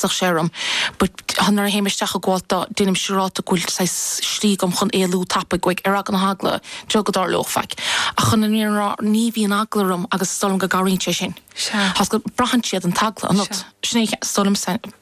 tasach sérum, but hannar héimisteach a gháilta dunim siúráta gúil slígam chun éalú tappa goig ar an hagla jogadar lochfaic. A chun ní bhí an aglarum agus stolam go garíte sin. Has go brahan siad an tagla an not. Sné stolam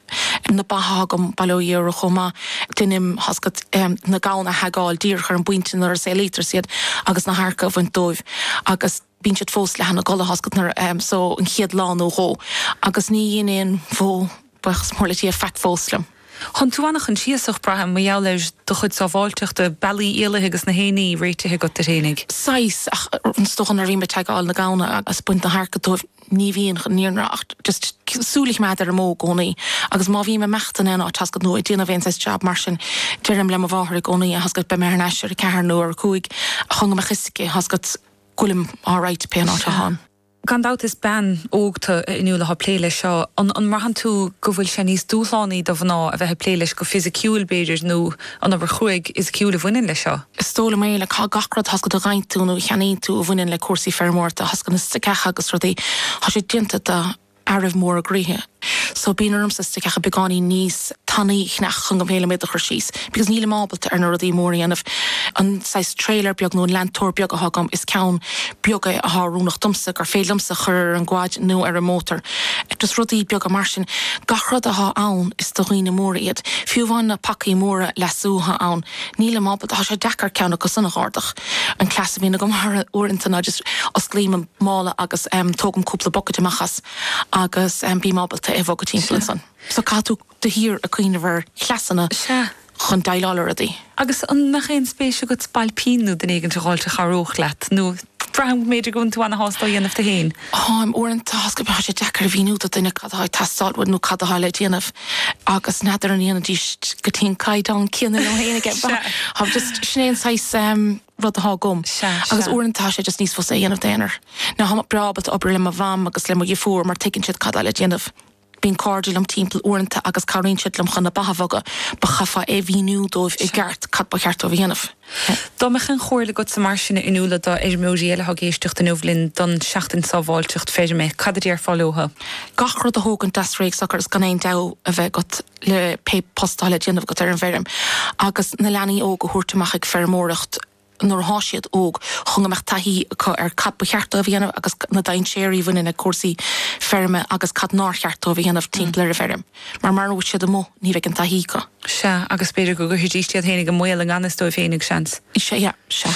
na bahagam balóíar chuma dunim has go na gána hagáil dír chur an buintin ar sé lítar siad agus na harca bhain dóibh agus bín siad fós le hana gola hascatnar so an chiad lán ó hó agus ní dhéanaon fó bachs mórlatí a feic fóslam. Chun tú annach an siasach braham ma jou leis do chud sa bháilteach de bailí éile agus na héanaí réitethe go tar hénig. Sais ach an stochan a ríme teagáil na gána agus buint na harca dóibh ní bhíon níornacht just súlich meid ar mó gcónaí agus má bhí me mechtan ena tas go nó díana bhéon sa job mar sin dearm le a bháthir gcónaí a has go be me neisir a cear nó ar chuig a chunga me chiisce has go gúlim áráit pe an áta hán. Gandát is ben ógta inúla ha pléile seo an marhan tú go bhfuil sé níos dúlánaí do bhná a bheith pléiles go fisiciúil beidir nó an aber chuig is ciúla bhainein le seo. Is tóla mé le cá gachrad has go do gaintú nó cheanaí tú a bhainein le cuasaí fermórta has go na sticecha agus rudaí has sé dinta a aribh mór a gríthe. So bíon orm sa sticecha begáí níos tannaí nach chun go héile méid a chur síos, because níle mábalta ar na rudaí mórí anmh an sais trailer beag nó landtóir beag a hagam is ceann beaga a thárúnach dumsa gur félamsa chur an gwaid nó ar a mótar. Just rudaí beag a mar sin gachrad a há ann is do chuoine móra iad. Fiúhhain na pacaí móra lesútha ann. Níle mábalta has sé dechar ceanna go sanna gáardach. An clasasa bhína go mar uintana just os glíim mála agus tógam cúpla bucket amachas agus bí mábalta e bhagad timpplan san. So catú de hir a cuioine bhar chleasanna chun daileálar a dí. Agus an nach chéon spéise go spalpíú den éigen gáilte charóch leat nó braham méidir gún tú anna hástal dhéanamh de héin. Im orintanta has go sé dechar a bhíú a duine cadhaid tastáilhfuil nó cadhaile déanamh agus neidir an dhéana díist go tíon caiidán cianna nó héana ha just snéan sais rud a gom. Agus orintá sé just níos fós é dhéanamh déanaar. Na ha brabat obair le a bham agus le mo fór mar teann siad cadhaile déanamh. Bín cardil am timppel orintanta agus carín siad lam chuna bahafaga ba chafa é bhíú dóibh i gceart cad ba cheart ó bhíanamh. Dámach an chóirla go sa mar sinna inúla dá móríile ha géistecht an uhlinn don seachtain sábháiltecht féidir me cadadíar fallóha. Gachrad a hógan dasréig sacr gan éon da a bheith got le pe postáile déanamh go ar an bhérim agus na leanaí óg go thuirtamach ag fermóracht nor háisiad óg chungamach taí ar cap cheartta a bhíanamh agus na dain séirí bhain na cuasaí ferme agus cad nácheartta a bhíanamh timppla a ferm. Mar bhúid siad mó ní bheith an taícha. Se agus beidir go ghirtíistead hénig go muil an ganasdó féinnig seans. Se se.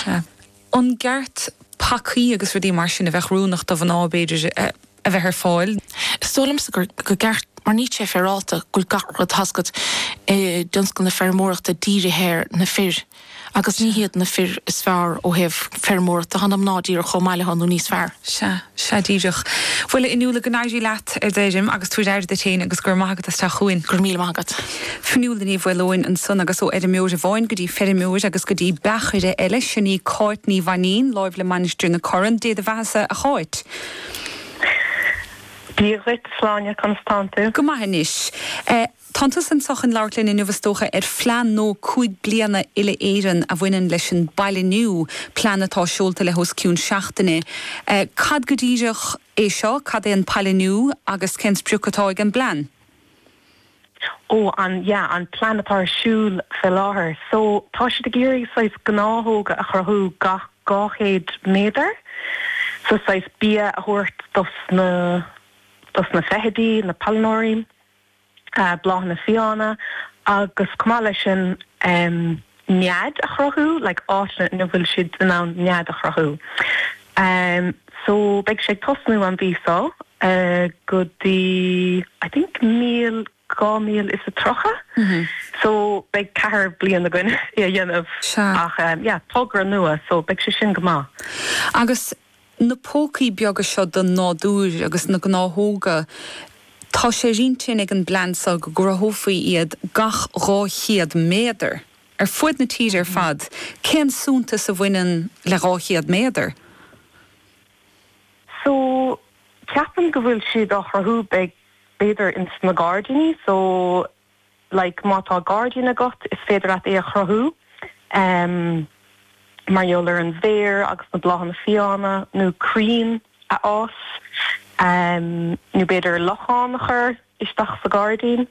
An gceart pacaí agus rudí mar sin a bheith rúnach do bhan ábéidir a bheith ar fáil. Stolam sa go gceart mar ní sé ferráta gúil gachrad hascad dunscan na fermórachta dírihéir na fir. Agus ní hiad na fir is fearr ó heh fermórta hanam nádír a chomáile hanú níos fearr. Se díireach. Bhfuil inúla go náidí leat ar déidim agus tú déir de téine agus gur maigad tá chuin. Gur míle maigad. Fniúla ní bhfuilóin an son agus ó méir a bháin go dtí fermóir agus go dtí bechaide eile sinní cáit ní bhaín láimh le manistrú na choran déad a bheasa a cháit. Dírit sláine constante. Go maithis. Tantas an sochan láirlinn in nuhastócha flean nó 5 bliana ile éan a bhainean leis an bailiniu planatá seolta le hos ciún seachtainine. Cad go díireach é seo, cad é an bailiniu agus cén spriúchatá ag an blan? An planetár siúl fe láthair. So tá si de géirí sais gnáthóga a chrathú gáchéad méadar. So sais bí a thuirt dos na fehedí, na palnóirí. Blach na fianna agus cumáile sin nead a chrathú, like áitna nó bhfuil siad an ná nead a chrathú. So beag sé tosnú an bhísá go dtí, I think 2,000 is a trocha. So beag cehar blian na gine dhéanamh ach tugra nua, so beag sé sin go má. Agus na pócaí beaga seo don nádúr agus na gnáthóga tá sé rintin ag an blansa go gurthófaí iad gach ráchiad méadar. Ar fuid na tíidir fad, cén súnta sa bhainean le ráchiad méadar? So, ceapan go bhfuil siad a chrathú beidir in na Guardianí, so, like, mátá Guardian agat is féidir at é a chrathú. Mar jólar an bhéir agus na blach na fianna, nó crín a ás. Nu beidir lochan chur isteach sa Guardian